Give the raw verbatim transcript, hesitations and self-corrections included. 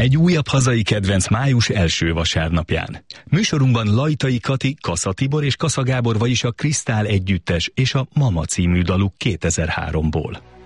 Egy újabb hazai kedvenc május első vasárnapján. Műsorunkban Lajtai Kati, Kassa Tibor és Kassa Gábor, vagyis a Krisztál együttes és a Mama című daluk kétezer-háromból.